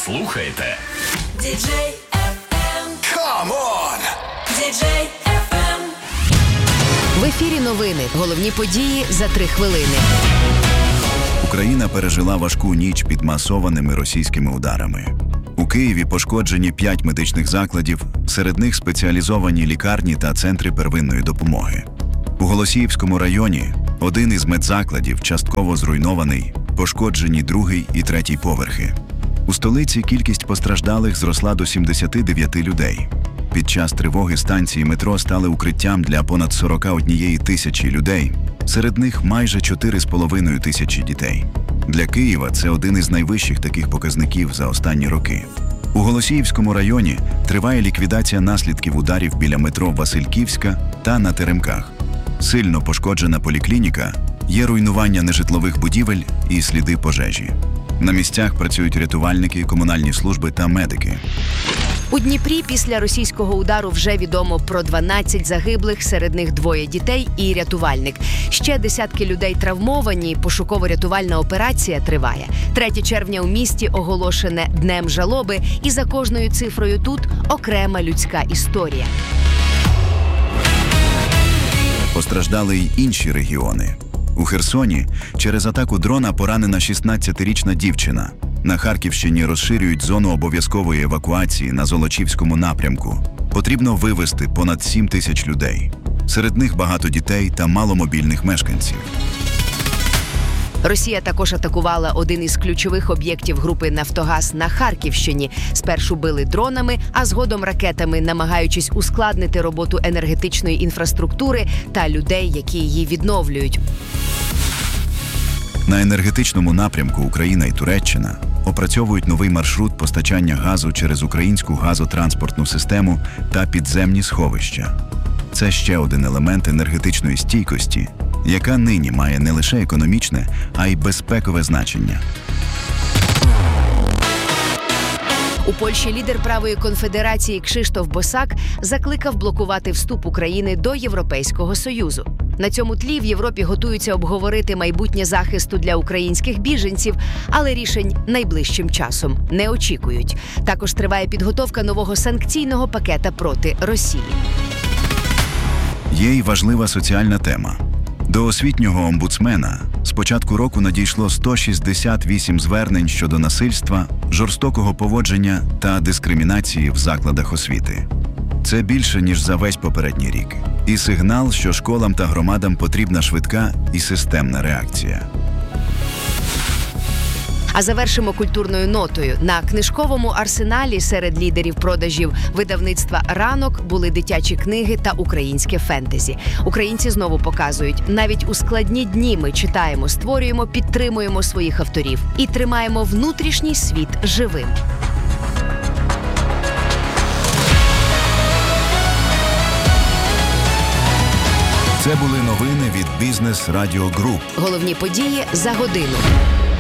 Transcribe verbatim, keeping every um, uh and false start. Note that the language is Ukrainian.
слухайте Діджей еф ем. Come on! Діджей еф ем. В ефірі новини. Головні події за три хвилини. Україна пережила важку ніч під масованими російськими ударами. У Києві пошкоджені п'ять медичних закладів, серед них спеціалізовані лікарні та центри первинної допомоги. У Голосіївському районі один із медзакладів частково зруйнований, пошкоджені другий і третій поверхи. У столиці кількість постраждалих зросла до сімдесят дев'ять людей. Під час тривоги станції метро стали укриттям для понад сорок однієї тисячі людей, серед них майже чотири з половиною тисячі дітей. Для Києва це один із найвищих таких показників за останні роки. У Голосіївському районі триває ліквідація наслідків ударів біля метро Васильківська та на Теремках. Сильно пошкоджена поліклініка, є руйнування нежитлових будівель і сліди пожежі. На місцях працюють рятувальники, комунальні служби та медики. У Дніпрі після російського удару вже відомо про дванадцять загиблих, серед них двоє дітей і рятувальник. Ще десятки людей травмовані, пошуково-рятувальна операція триває. третього червня у місті оголошене Днем жалоби, і за кожною цифрою тут окрема людська історія. Постраждали й інші регіони. У Херсоні через атаку дрона поранена шістнадцятирічна дівчина. На Харківщині розширюють зону обов'язкової евакуації на Золочівському напрямку. Потрібно вивезти понад сім тисяч людей. Серед них багато дітей та маломобільних мешканців. Росія також атакувала один із ключових об'єктів групи «Нафтогаз» на Харківщині. Спершу били дронами, а згодом ракетами, намагаючись ускладнити роботу енергетичної інфраструктури та людей, які її відновлюють. На енергетичному напрямку Україна і Туреччина опрацьовують новий маршрут постачання газу через українську газотранспортну систему та підземні сховища. Це ще один елемент енергетичної стійкості, яка нині має не лише економічне, а й безпекове значення. У Польщі лідер правої конфедерації Кшиштоф Босак закликав блокувати вступ України до Європейського Союзу. На цьому тлі в Європі готуються обговорити майбутнє захисту для українських біженців, але рішень найближчим часом не очікують. Також триває підготовка нового санкційного пакета проти Росії. Є й важлива соціальна тема. До освітнього омбудсмена з початку року надійшло сто шістдесят вісім звернень щодо насильства, жорстокого поводження та дискримінації в закладах освіти. Це більше, ніж за весь попередній рік. І сигнал, що школам та громадам потрібна швидка і системна реакція. А завершимо культурною нотою. На книжковому арсеналі серед лідерів продажів видавництва «Ранок» були дитячі книги та українське фентезі. Українці знову показують, навіть у складні дні ми читаємо, створюємо, підтримуємо своїх авторів і тримаємо внутрішній світ живим. Це були новини від Бізнес Радіо Груп. Головні події за годину.